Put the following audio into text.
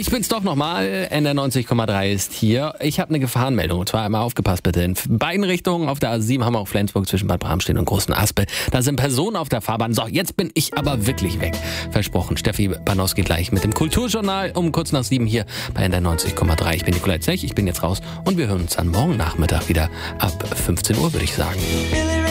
Ich bin's doch nochmal. NDR90,3 ist hier. Ich habe eine Gefahrenmeldung. Und zwar einmal aufgepasst bitte. In beiden Richtungen auf der A7 Hamburg-Flensburg zwischen Bad Bramstedt und Großen Aspel. Da sind Personen auf der Fahrbahn. So, jetzt bin ich aber wirklich weg. Versprochen. Steffi Banowski gleich mit dem Kulturjournal um kurz nach 7 hier bei NDR90,3. Ich bin Nikolai Zech. Ich bin jetzt raus und wir hören uns dann morgen Nachmittag wieder ab 15 Uhr, würde ich sagen.